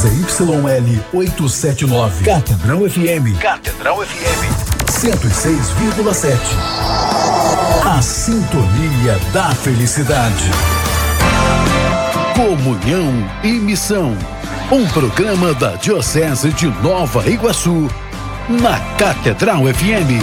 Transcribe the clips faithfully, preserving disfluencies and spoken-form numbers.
Z Y L oitocentos e setenta e nove. Catedral F M. Catedral F M. cento e seis vírgula sete. A sintonia da felicidade. Comunhão e Missão. Um programa da Diocese de Nova Iguaçu, na Catedral F M.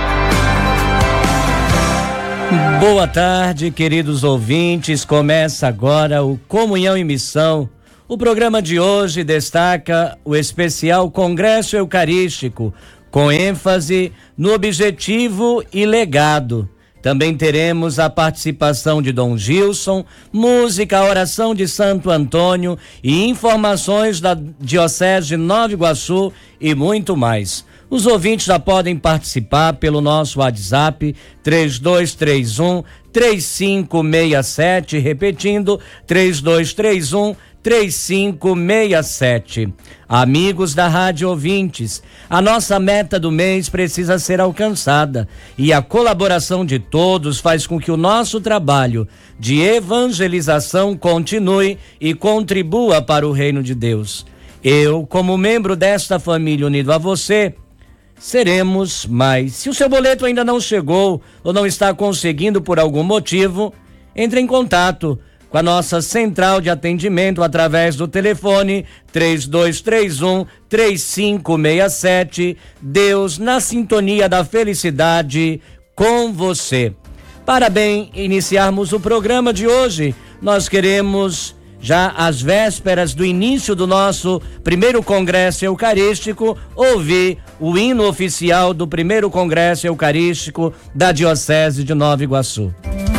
Boa tarde, queridos ouvintes. Começa agora o Comunhão e Missão. O programa de hoje destaca o especial Congresso Eucarístico, com ênfase no objetivo e legado. Também teremos a participação de Dom Gilson, música, a oração de Santo Antônio e informações da Diocese de Nova Iguaçu e muito mais. Os ouvintes já podem participar pelo nosso WhatsApp três dois três um, três cinco seis sete, repetindo três dois três um, três cinco seis sete. Amigos da rádio ouvintes, a nossa meta do mês precisa ser alcançada e a colaboração de todos faz com que o nosso trabalho de evangelização continue e contribua para o reino de Deus. Eu, como membro desta família unido a você, seremos mais. Se o seu boleto ainda não chegou ou não está conseguindo por algum motivo, entre em contato com a nossa central de atendimento através do telefone três dois três um, três cinco seis sete. Deus na sintonia da felicidade com você. Para bem iniciarmos o programa de hoje, nós queremos, já às vésperas do início do nosso primeiro Congresso Eucarístico, ouvir o hino oficial do primeiro Congresso Eucarístico da Diocese de Nova Iguaçu.